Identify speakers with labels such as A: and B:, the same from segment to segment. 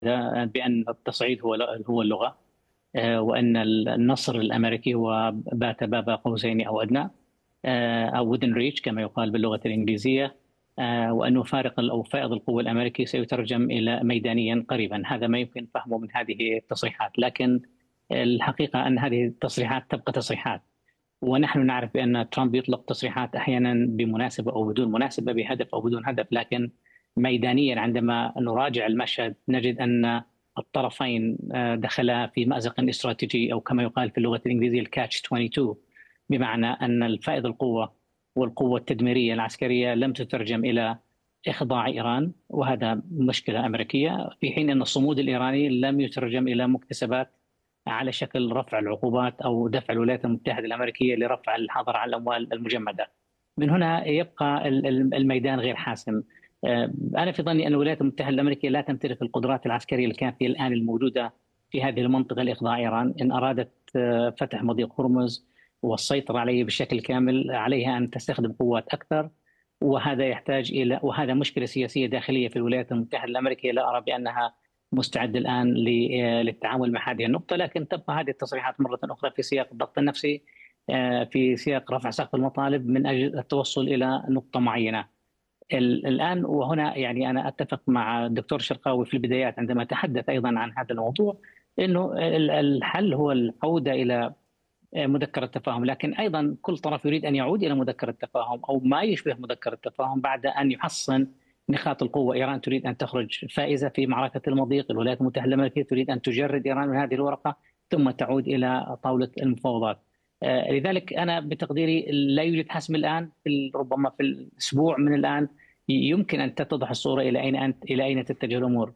A: بأن التصعيد هو اللغة، وأن النصر الأمريكي هو بات باب قوسين أو أدنى، أو within reach كما يقال باللغة الإنجليزية، وأنه فائض القوة الأمريكي سيترجم إلى ميدانيا قريبا. هذا ما يمكن فهمه من هذه التصريحات، لكن الحقيقة أن هذه التصريحات تبقى تصريحات، ونحن نعرف بأن ترامب يطلق تصريحات أحيانا بمناسبة أو بدون مناسبة، بهدف أو بدون هدف، لكن ميدانيا عندما نراجع المشهد نجد أن الطرفين دخلا في مأزق استراتيجي، أو كما يقال في اللغة الإنجليزية الكاتش 22، بمعنى أن الفائض القوة والقوة التدميرية العسكرية لم تترجم إلى إخضاع إيران، وهذا مشكلة أمريكية، في حين أن الصمود الإيراني لم يترجم إلى مكتسبات على شكل رفع العقوبات أو دفع الولايات المتحدة الأمريكية لرفع الحظر على الأموال المجمدة. من هنا يبقى الميدان غير حاسم. أنا في ظني أن الولايات المتحدة الأمريكية لا تمتلك القدرات العسكرية الكافية الآن الموجودة في هذه المنطقة لإخضاع إيران. إن أرادت فتح مضيق هرمز والسيطرة عليه بشكل كامل، عليها أن تستخدم قوات أكثر، وهذا يحتاج إلى، وهذا مشكلة سياسية داخلية في الولايات المتحدة الأمريكية لا أرى بأنها مستعد الآن للتعامل مع هذه النقطة. لكن تبقى هذه التصريحات مرة أخرى في سياق الضغط النفسي، في سياق رفع سقف المطالب من أجل التوصل إلى نقطة معينة. الآن وهنا يعني أنا أتفق مع الدكتور شرقاوي في البدايات عندما تحدث أيضا عن هذا الموضوع، أنه الحل هو العودة إلى مذكرة تفاهم، لكن أيضا كل طرف يريد أن يعود إلى مذكرة تفاهم أو ما يشبه مذكرة تفاهم بعد أن يحصن نقاط القوة. إيران تريد أن تخرج فائزة في معركة المضيق، الولايات المتحدة الأمريكية تريد أن تجرد إيران من هذه الورقة ثم تعود إلى طاولة المفاوضات. لذلك أنا بتقديري لا يوجد حسم الآن، ربما في الأسبوع من الآن يمكن أن تتضح الصورة إلى أين تتجه الأمور.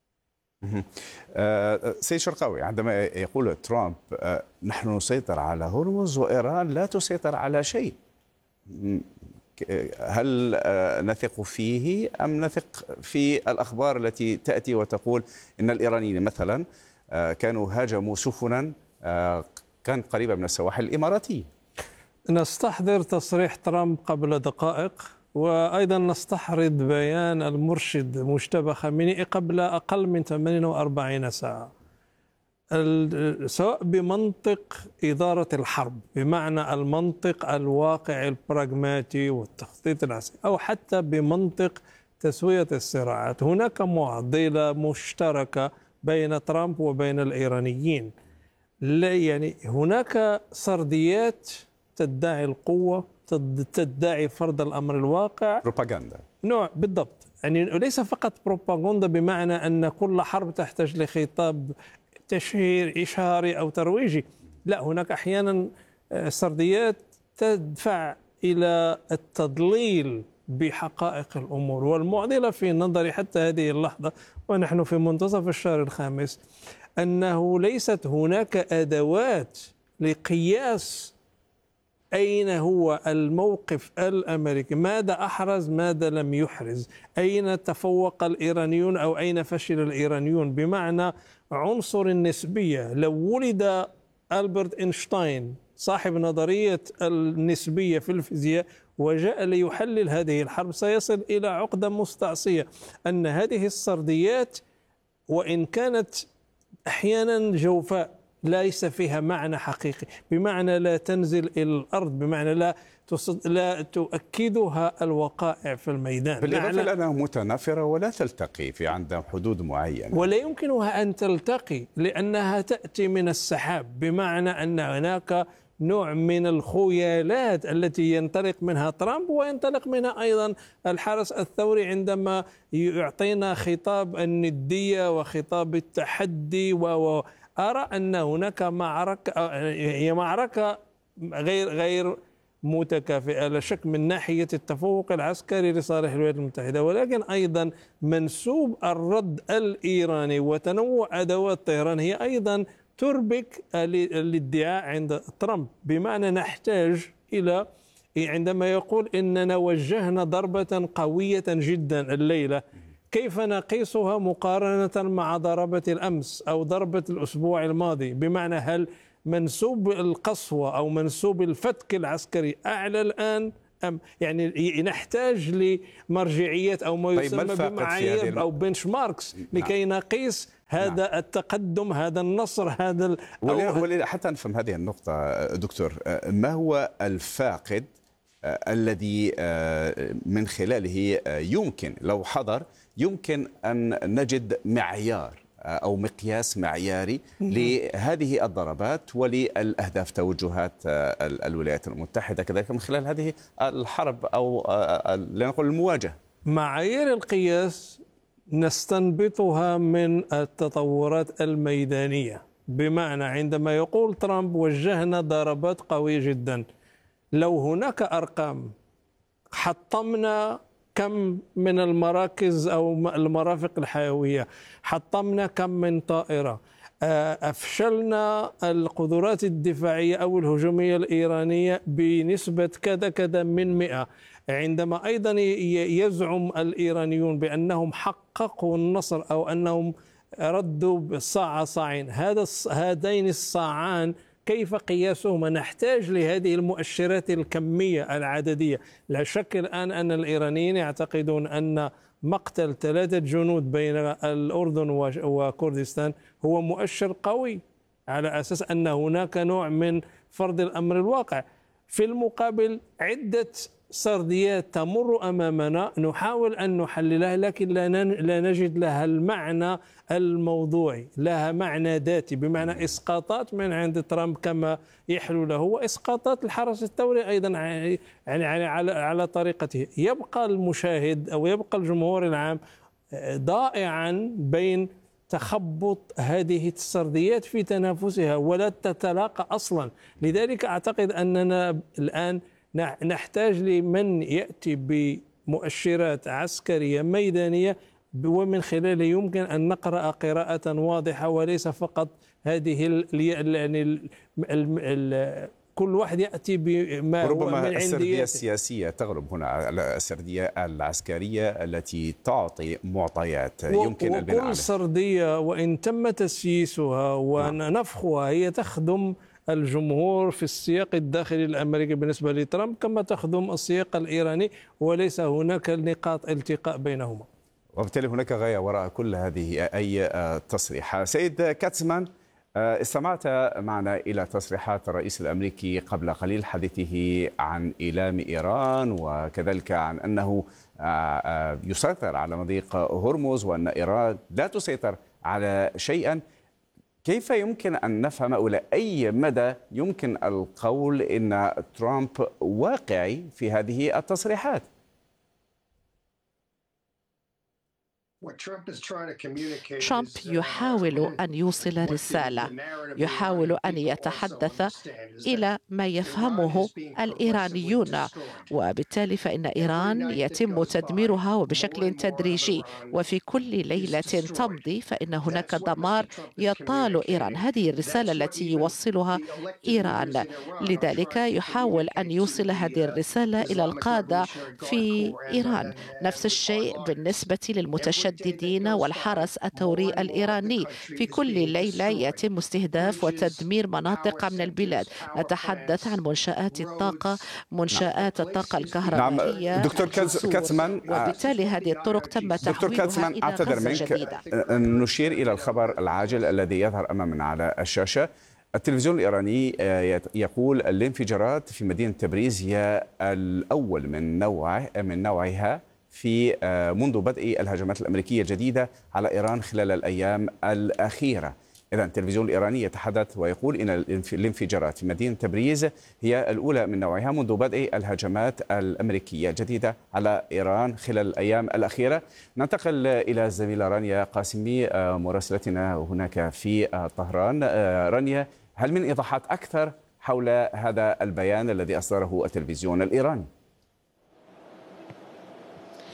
B: سيد شرقاوي، عندما يقول ترامب نحن نسيطر على هرمز وإيران لا تسيطر على شيء، هل نثق فيه أم نثق في الأخبار التي تأتي وتقول إن الإيرانيين مثلا كانوا هاجموا سفنا كانت قريبة من السواحل الإماراتية؟
C: نستحضر تصريح ترامب قبل دقائق، وأيضا نستحرض بيان المرشد مجتبى خامنئي قبل أقل من 48 ساعة، سواء بمنطق إدارة الحرب بمعنى المنطق الواقعي البراغماتي والتخطيط العسكري، أو حتى بمنطق تسوية الصراعات. هناك معضلة مشتركة بين ترامب وبين الإيرانيين، لا يعني هناك سرديات تدعي القوة، تدعي فرض الأمر الواقع،
B: بروباغندا
C: نوع بالضبط، يعني ليس فقط بروباغندا بمعنى أن كل حرب تحتاج لخطاب تشهير إشهاري أو ترويجي، لا، هناك أحيانا سرديات تدفع إلى التضليل بحقائق الأمور. والمعضلة في نظري حتى هذه اللحظة ونحن في منتصف الشهر الخامس أنه ليست هناك أدوات لقياس أين هو الموقف الأمريكي، ماذا أحرز ماذا لم يحرز، أين تفوق الإيرانيون أو أين فشل الإيرانيون، بمعنى عنصر النسبية. لو ولد ألبرت إينشتاين صاحب نظرية النسبية في الفيزياء وجاء ليحلل هذه الحرب سيصل إلى عقدة مستعصية، أن هذه السرديات وإن كانت أحيانا جوفاء ليس فيها معنى حقيقي، بمعنى لا تنزل إلى الأرض، بمعنى لا تؤكدها الوقائع في الميدان،
B: بالإضافة إلى أنها متنافرة ولا تلتقي في عند حدود معينة،
C: ولا يمكنها أن تلتقي لأنها تأتي من السحاب، بمعنى أن هناك نوع من الخيالات التي ينطلق منها ترامب وينطلق منها أيضا الحرس الثوري عندما يعطينا خطاب الندية وخطاب التحدي. أرى أن هناك معركة، هي معركة غير متكافئة لا شك من ناحية التفوق العسكري لصالح الولايات المتحدة، ولكن أيضا منسوب الرد الإيراني وتنوع أدوات طهران هي أيضا تربك الادعاء عند ترامب، بمعنى نحتاج إلى عندما يقول إننا وجهنا ضربة قوية جدا الليلة، كيف نقيسها مقارنة مع ضربة الأمس أو ضربة الأسبوع الماضي؟ بمعنى هل منسوب القسوة أو منسوب الفتك العسكري أعلى الآن أم يعني نحتاج لمرجعيات أو ما يسمى بمعايير أو بنش ماركس لكي نقيس هذا التقدم، هذا النصر، هذا
B: حتى نفهم هذه النقطة دكتور، ما هو الفاقد الذي من خلاله يمكن لو حضر يمكن أن نجد معيار أو مقياس معياري لهذه الضربات وللأهداف توجهات الولايات المتحدة كذلك من خلال هذه الحرب أو لنقول المواجهة؟
C: معايير القياس نستنبطها من التطورات الميدانية، بمعنى عندما يقول ترامب وجهنا ضربات قوية جدا، لو هناك أرقام حطمنا كم من المراكز أو المرافق الحيوية، حطمنا كم من طائرة، أفشلنا القدرات الدفاعية أو الهجومية الإيرانية بنسبة كذا كذا من 100، عندما أيضا يزعم الإيرانيون بأنهم حققوا النصر أو أنهم ردوا صاع صاعين، هذين الصاعان كيف قياسهما؟ نحتاج لهذه المؤشرات الكمية العددية. لا شك الآن أن الإيرانيين يعتقدون أن مقتل 3 جنود بين الأردن وكردستان هو مؤشر قوي على أساس أن هناك نوع من فرض الأمر الواقع. في المقابل عدة سرديات تمر أمامنا نحاول أن نحللها، لكن لا نجد لها المعنى الموضوعي، لها معنى ذاتي، بمعنى إسقاطات من عند ترامب كما يحلو له، وإسقاطات الحرس الثوري أيضا يعني على طريقته. يبقى المشاهد أو يبقى الجمهور العام ضائعا بين تخبط هذه السرديات في تنافسها ولا تتلاقى أصلا. لذلك أعتقد أننا الآن نحتاج لمن يأتي بمؤشرات عسكرية ميدانية ومن خلاله يمكن أن نقرأ قراءة واضحة، وليس فقط هذه يعني كل واحد يأتي بما هو من عنديته.
B: السردية السياسية تغلب هنا على السردية العسكرية التي تعطي معطيات يمكن البناء عليها.
C: وكل سردية وإن تم تسييسها ونفخها هي تخدم الجمهور في السياق الداخلي الأمريكي بالنسبة لترامب كما تخدم السياق الإيراني، وليس هناك نقاط التقاء بينهما،
B: وبالتالي هناك غاية وراء كل هذه أي تصريح. سيد كاتسمان، استمعت معنا إلى تصريحات الرئيس الأمريكي قبل قليل حديثه عن إيلام إيران وكذلك عن أنه يسيطر على مضيق هرمز وأن إيران لا تسيطر على شيئا. كيف يمكن أن نفهم أو لأي مدى يمكن القول إن ترامب واقعي في هذه التصريحات؟
D: ترامب يحاول أن يوصل رسالة، يحاول أن يتحدث إلى ما يفهمه الإيرانيون، وبالتالي فإن إيران يتم تدميرها وبشكل تدريجي، وفي كل ليلة تمضي فإن هناك دمار يطال إيران. هذه الرسالة التي يوصلها إيران، لذلك يحاول أن يوصل هذه الرسالة إلى القادة في إيران. نفس الشيء بالنسبة للمتشددين والحرس الثوري الإيراني، في كل ليلة يتم استهداف وتدمير مناطق من البلاد. نتحدث عن منشآت الطاقة، منشآت الطاقة الكهربائية.
B: نعم دكتور كاتسمان،
D: وبالتالي هذه الطرق تم تحويلها إلى غزة جديدة.
B: نشير إلى الخبر العاجل الذي يظهر أمامنا على الشاشة. التلفزيون الإيراني يقول الانفجارات في مدينة تبريز هي الأول من نوعها في منذ بدء الهجمات الأمريكية الجديدة على إيران خلال الأيام الأخيرة. إذن التلفزيون الإيراني يتحدث ويقول إن الانفجارات في مدينة تبريز هي الأولى من نوعها منذ بدء الهجمات الأمريكية الجديدة على إيران خلال الأيام الأخيرة. ننتقل إلى الزميلة رانيا قاسمي مراسلتنا هناك في طهران. رانيا، هل من إيضاحات أكثر حول هذا البيان الذي أصدره التلفزيون الإيراني؟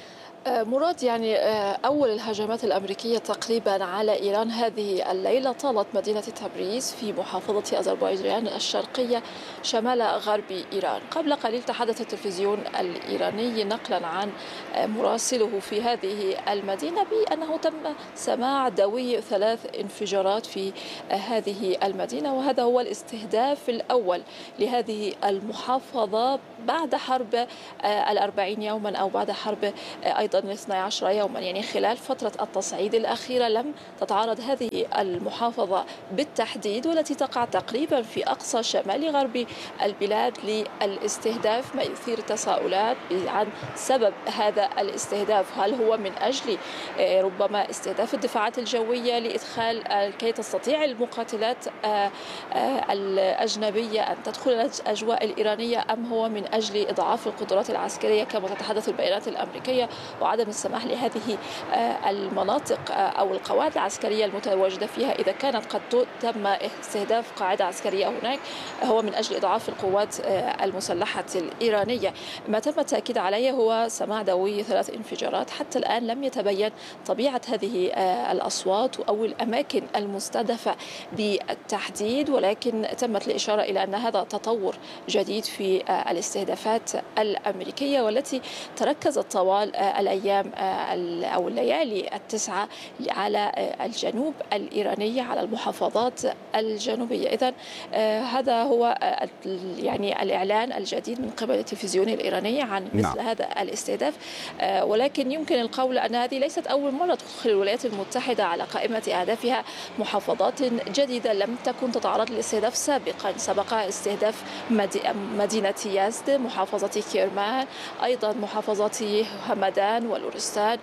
E: مراد، يعني أول الهجمات الأمريكية تقريبا على إيران هذه الليلة طالت مدينة تبريز في محافظة أذربيجان الشرقية شمال غرب إيران. قبل قليل تحدث التلفزيون الإيراني نقلا عن مراسله في هذه المدينة بأنه تم سماع دوي 3 انفجارات في هذه المدينة، وهذا هو الاستهداف الأول لهذه المحافظة بعد حرب 40 يوما أو بعد حرب أيضا 12 يوما. يعني خلال فترة التصعيد الأخيرة لم تتعرض هذه المحافظة بالتحديد، والتي تقع تقريبا في أقصى شمال غرب البلاد، للاستهداف، ما يثير تساؤلات عن سبب هذا الاستهداف. هل هو من أجل ربما استهداف الدفاعات الجوية لإدخال كي تستطيع المقاتلات الأجنبية أن تدخل الأجواء الإيرانية، أم هو من أجل إضعاف القدرات العسكرية كما تتحدث البيانات الأمريكية وعدم السماح لهذه المناطق أو القواعد العسكرية المتواجدة فيها إذا كانت قد تم استهداف قاعدة عسكرية هناك، هو من أجل إضعاف القوات المسلحة الإيرانية. ما تم التأكيد عليه هو سماع دوي 3 انفجارات. حتى الآن لم يتبين طبيعة هذه الأصوات أو الأماكن المستهدفة بالتحديد، ولكن تمت الإشارة إلى أن هذا تطور جديد في الاستهدافات الأمريكية، والتي تركزت طوال الأيام أو الليالي 9 على الجنوب الإيراني، على المحافظات الجنوبية. إذن هذا هو يعني الإعلان الجديد من قبل التلفزيون الإيراني عن مثل هذا الاستهداف. ولكن يمكن القول أن هذه ليست أول مرة تدخل الولايات المتحدة على قائمة أهدافها محافظات جديدة لم تكن تتعرض للاستهداف سابقا. سبق استهداف مدينة يزد، محافظة كيرمان، أيضا محافظة همدان ولورستان،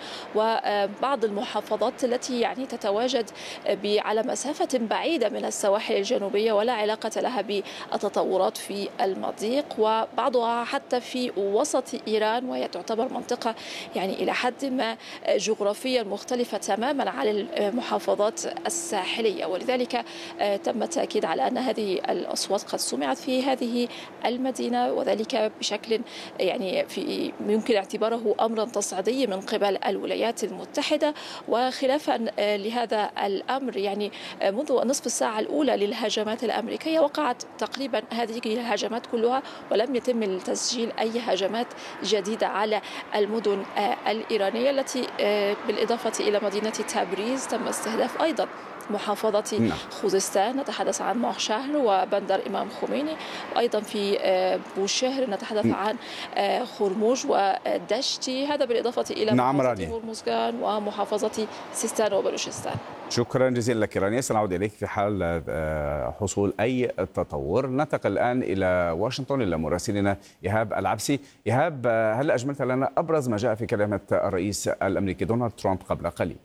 E: وبعض المحافظات التي يعني تتواجد على مسافة بعيدة من السواحل الجنوبية ولا علاقة لها بالتطورات في المضيق، وبعضها حتى في وسط إيران، وهي تعتبر منطقة يعني إلى حد ما جغرافيا مختلفة تماما عن المحافظات الساحلية. ولذلك تم التأكيد على أن هذه الأصوات قد سمعت في هذه المدينة، وذلك بشكل يعني يمكن اعتباره أمرا تصعيدي من قبل الولايات المتحدة. وخلافا لهذا الأمر، يعني منذ نصف الساعة الأولى للهجمات الأمريكية وقعت تقريبا هذه الهجمات كلها، ولم يتم تسجيل أي هجمات جديدة على المدن الإيرانية، التي بالإضافة إلى مدينة تبريز تم استهداف أيضا محافظة خوزستان، نتحدث عن ماهشهر وبندر إمام خميني، وأيضا في بوشهر نتحدث عن خرموج ودشتي، هذا بالإضافة إلى محافظة هرمزغان ومحافظة سيستان وبلوشستان.
B: شكرا جزيلا لك رانيا، سنعود إليك في حال حصول أي تطور. ننتقل الآن إلى واشنطن إلى مراسلنا إيهاب العبسي. إيهاب، هل أجملت لنا أبرز ما جاء في كلمة الرئيس الأمريكي دونالد ترامب قبل قليل؟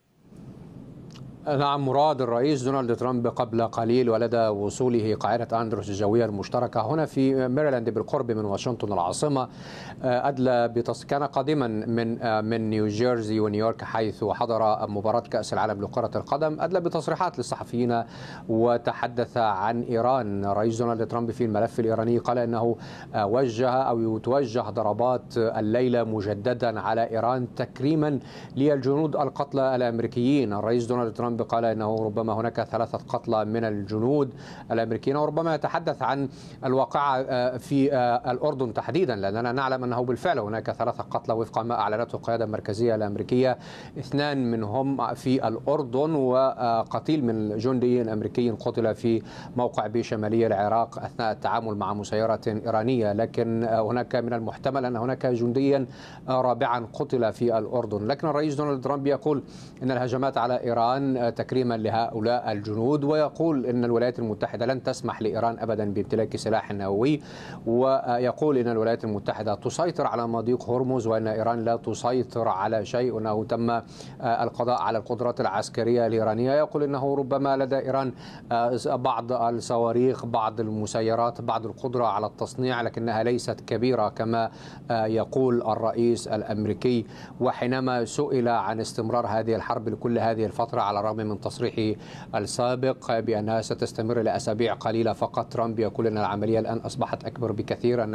F: نعم مراد، الرئيس دونالد ترامب قبل قليل ولدى وصوله قاعدة أندروس الجوية المشتركة هنا في ميريلاند بالقرب من واشنطن العاصمة، كان قادما من نيوجيرسي ونيويورك، حيث حضر مباراة كأس العالم لكرة القدم. أدلى بتصريحات للصحفيين وتحدث عن إيران. رئيس دونالد ترامب في الملف الإيراني قال أنه وجه أو يتوجه ضربات الليلة مجددا على إيران تكريما للجنود القتلى الأمريكيين. الرئيس دونالد ترامب قال أنه ربما هناك 3 قتلى من الجنود الأمريكيين، وربما يتحدث عن الواقعة في الأردن تحديدا، لأننا نعلم أنه بالفعل هناك 3 قتلى وفق ما أعلنته القيادة المركزية الأمريكية، 2 منهم في الأردن، وقتيل من جندي أمريكي قتل في موقع بشمالي العراق أثناء التعامل مع مسيرة إيرانية. لكن هناك من المحتمل أن هناك جنديا رابعا قتل في الأردن. لكن الرئيس دونالد ترامب يقول أن الهجمات على إيران تكريما لهؤلاء الجنود، ويقول أن الولايات المتحدة لن تسمح لإيران أبدا بامتلاك سلاح نووي، ويقول أن الولايات المتحدة تسيطر على مضيق هرمز وأن إيران لا تسيطر على شيء، وأنه تم القضاء على القدرات العسكرية الإيرانية. يقول أنه ربما لدى إيران بعض الصواريخ، بعض المسيرات، بعض القدرة على التصنيع، لكنها ليست كبيرة كما يقول الرئيس الأمريكي. وحينما سئل عن استمرار هذه الحرب لكل هذه الفترة على الرغم الرغم من تصريحه السابق بأنها ستستمر لأسابيع قليلة فقط. ترامب يقول أن العملية الآن أصبحت أكبر بكثير،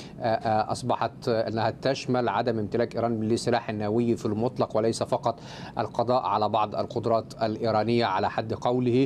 F: أنها تشمل عدم امتلاك إيران لسلاح نووي في المطلق وليس فقط القضاء على بعض القدرات الإيرانية على حد قوله.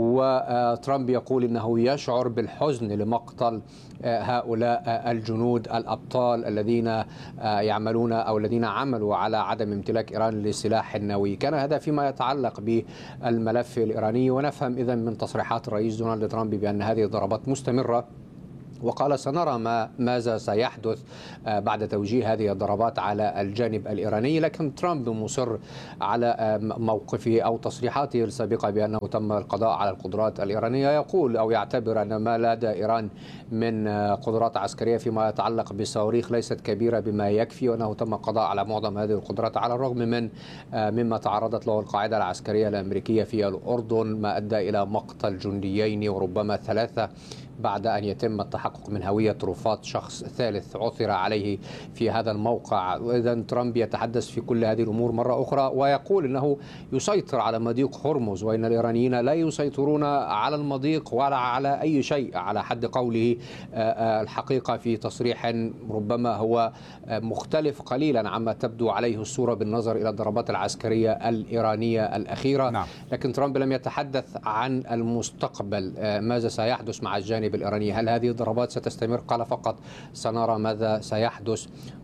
F: وترامب يقول أنه يشعر بالحزن لمقتل هؤلاء الجنود الأبطال الذين يعملون أو الذين عملوا على عدم امتلاك إيران للسلاح النووي. كان هذا فيما يتعلق بالملف الإيراني. ونفهم إذن من تصريحات الرئيس دونالد ترامب بأن هذه الضربات مستمرة، وقال سنرى ماذا سيحدث بعد توجيه هذه الضربات على الجانب الإيراني. لكن ترامب مصر على موقفه أو تصريحاته السابقة بأنه تم القضاء على القدرات الإيرانية. يقول أو يعتبر أن ما لدى إيران من قدرات عسكرية فيما يتعلق بالصواريخ ليست كبيرة بما يكفي، وأنه تم القضاء على معظم هذه القدرات على الرغم من مما تعرضت له القاعدة العسكرية الأمريكية في الأردن، ما أدى إلى مقتل جنديين وربما 3 بعد أن يتم التحقق من هوية رفات شخص ثالث عثر عليه في هذا الموقع. وإذا ترامب يتحدث في كل هذه الأمور مرة أخرى ويقول أنه يسيطر على مضيق هرمز، وإن الإيرانيين لا يسيطرون على المضيق ولا على أي شيء على حد قوله. الحقيقة في تصريح ربما هو مختلف قليلا عما تبدو عليه الصورة بالنظر إلى الضربات العسكرية الإيرانية الأخيرة. نعم. لكن ترامب لم يتحدث عن المستقبل، ماذا سيحدث مع الجانب الإيراني، هل هذه الضربات ستستمر؟ قال فقط سنرى ماذا سيحدث.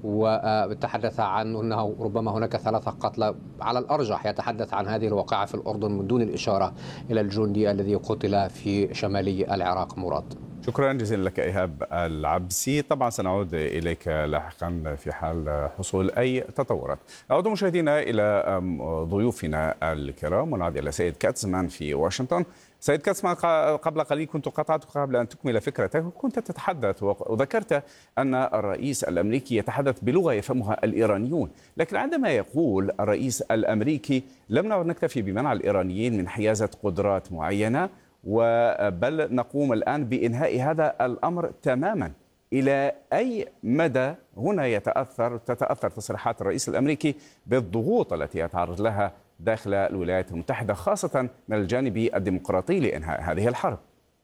F: وتحدث عن أنه ربما هناك 3 قتلى على الأرجح. يتحدث عن هذه الواقعة في الأردن من دون الإشارة إلى الجندي الذي قتل في شمالي العراق. مراد،
B: شكرا جزيلا لك إيهاب العبسي. طبعا سنعود إليك لاحقا في حال حصول أي تطورات. نعود مشاهدينا إلى ضيوفنا الكرام ونعود إلى سيد كاتسمان في واشنطن. سيد كاتسمان، قبل قليل كنت قطعتك قبل أن تكمل فكرتك، كنت تتحدث وذكرت أن الرئيس الأمريكي يتحدث بلغة يفهمها الإيرانيون، لكن عندما يقول الرئيس الأمريكي لم نعد نكتفي بمنع الإيرانيين من حيازة قدرات معينة بل نقوم الآن بإنهاء هذا الأمر تماما، إلى أي مدى هنا تتأثر تصريحات الرئيس الأمريكي بالضغوط التي يتعرض لها داخل الولايات المتحدة خاصة من الجانب الديمقراطي لإنهاء هذه الحرب؟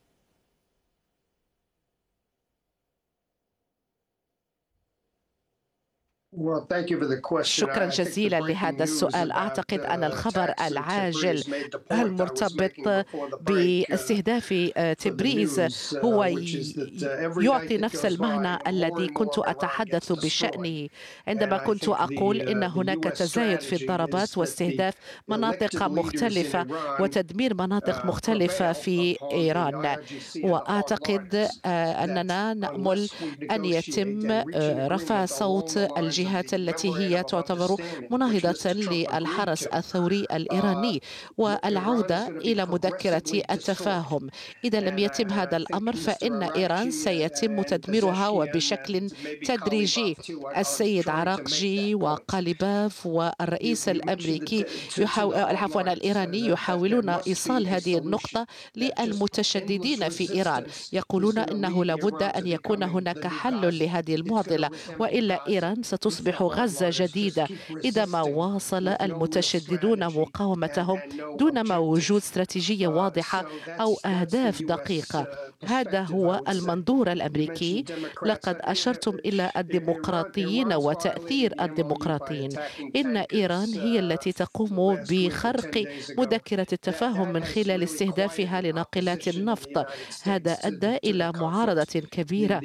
D: شكرا جزيلا لهذا السؤال. أعتقد أن الخبر العاجل المرتبط باستهداف تبريز هو يعطي نفس المعنى الذي كنت أتحدث بشأنه عندما كنت أقول إن هناك تزايد في الضربات واستهداف مناطق مختلفة وتدمير مناطق مختلفة في إيران. وأعتقد أننا نأمل أن يتم رفع صوت الجهات التي هي تعتبر مناهضة للحرس الثوري الإيراني والعودة إلى مذكرة التفاهم. إذا لم يتم هذا الأمر فإن إيران سيتم تدميرها وبشكل تدريجي. السيد عراقجي وقاليباف والرئيس الأمريكي الإيراني يحاولون إيصال هذه النقطة للمتشددين في إيران. يقولون أنه لابد أن يكون هناك حل لهذه المعضلة، وإلا إيران ستصبح غزة جديدة إذا ما واصل المتشددون مقاومتهم دون ما وجود استراتيجية واضحة أو أهداف دقيقة. هذا هو المنظور الأمريكي. لقد أشرتم إلى الديمقراطيين وتأثير الديمقراطيين. إن إيران هي التي تقوم بخرق مذكرة التفاهم من خلال استهدافها لناقلات النفط. هذا أدى إلى معارضة كبيرة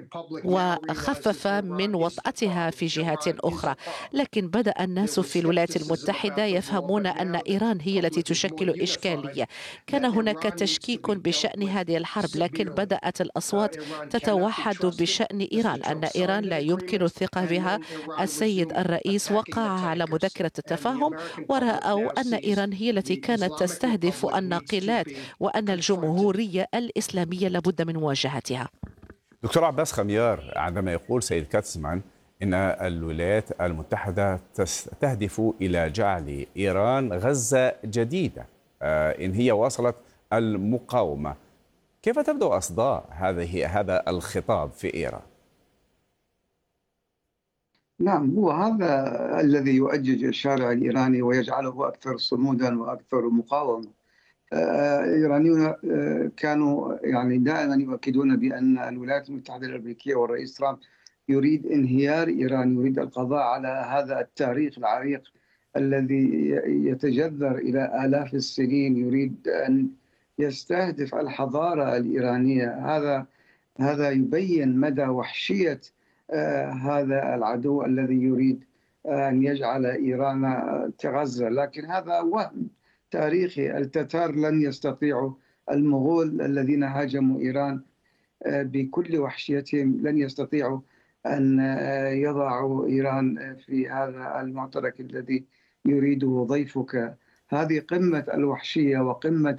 D: وخفف من وطأتها في جهات أخرى. لكن بدأ الناس في الولايات المتحدة يفهمون أن إيران هي التي تشكل إشكالية. كان هناك تشكيك بشأن هذه الحرب، لكن بدأت الأصوات تتوحد بشأن إيران، أن إيران لا يمكن الثقة بها. السيد الرئيس وقع على مذكرة التفاهم ورأوا أن إيران هي التي كانت تستهدف الناقلات وأن الجمهورية الإسلامية لابد من مواجهتها.
B: دكتور عباس خميار، عندما يقول سيد كاتسمان إن الولايات المتحدة تهدف إلى جعل إيران غزة جديدة إن هي واصلت المقاومة، كيف تبدو أصداء هذا الخطاب في إيران؟
G: نعم، هو هذا الذي يؤجج الشارع الإيراني ويجعله أكثر صمودا وأكثر مقاومة. الإيرانيون كانوا يعني دائما يؤكدون بأن الولايات المتحدة الأمريكية والرئيس ترامب يريد انهيار إيران، يريد القضاء على هذا التاريخ العريق الذي يتجذر إلى آلاف السنين، يريد أن يستهدف الحضارة الإيرانية. هذا يبين مدى وحشية هذا العدو الذي يريد أن يجعل إيران كغزة. لكن هذا وهم تاريخي. التتار لن يستطيعوا، المغول الذين هاجموا إيران بكل وحشيتهم لن يستطيعوا أن يضعوا إيران في هذا المعترك الذي يريده ضيفك. هذه قمة الوحشية وقمة